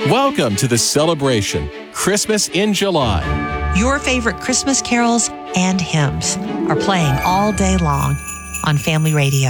Welcome to the celebration, Christmas in July. Your favorite Christmas carols and hymns are playing all day long on Family Radio.